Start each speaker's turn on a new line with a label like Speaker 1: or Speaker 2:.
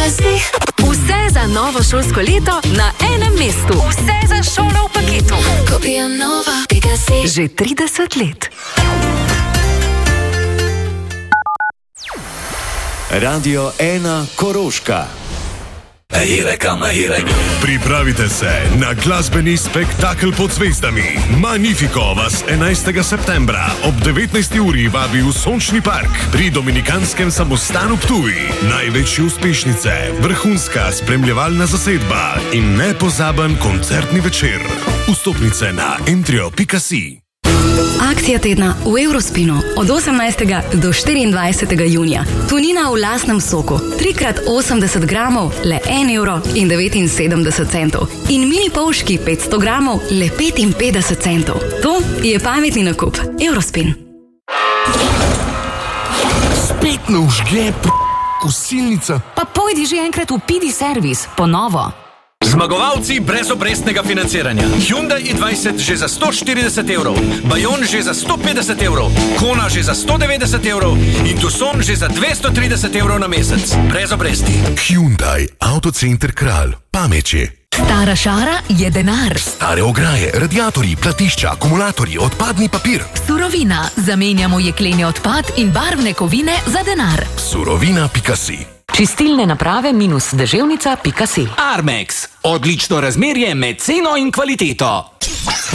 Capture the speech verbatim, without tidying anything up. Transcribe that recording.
Speaker 1: Pikasi.
Speaker 2: Vse za novo šolsko leto na enem mestu. Vse za šolo v paketu.
Speaker 1: Kupi Nova Pikasi.
Speaker 2: Že trideset let.
Speaker 3: Radio ena Koroška.
Speaker 4: Pripravite se na glasbeni spektakel pod zvezdami. Magnifico vas enajstega septembra ob devetnajsti uri vabi v Sončni park pri Dominikanskem samostanu Ptuj. Največje uspešnice, vrhunska spremljevalna zasedba in nepozaben koncertni večer. Vstopnice na entrio pika si.
Speaker 5: Akcija tedna v Eurospinu od osemnajstega do štiriindvajsetega junija. Tunina v lastnem soku, tri krat osemdeset gramov, le en evro in devetinsedemdeset centov. In mini polški petsto gramov, le petinpetdeset centov. To je pametni nakup. Eurospin.
Speaker 6: Spet ne užge, kosilnica.
Speaker 7: Pa pojdi že enkrat v Pidi servis, po novo.
Speaker 8: Zmagovalci brezobrestnega financiranja. Hyundai i dvajset že za sto štirideset evrov, Bayon že za sto petdeset evrov, Kona že za sto devetdeset evrov in Tucson že za dvesto trideset evrov na mesec. Brez obresti.
Speaker 6: Hyundai, Autocenter Kralj, pameče.
Speaker 7: Stara šara je denar.
Speaker 6: Stare ograje, radiatorji, platišča, akumulatorji, odpadni papir.
Speaker 7: Surovina. Zamenjamo jekleni odpad in barvne kovine za denar.
Speaker 6: Surovina pika si.
Speaker 7: Čistilne naprave minus deževnica pika si.
Speaker 9: Armex. Odlično razmerje med ceno in kvaliteto.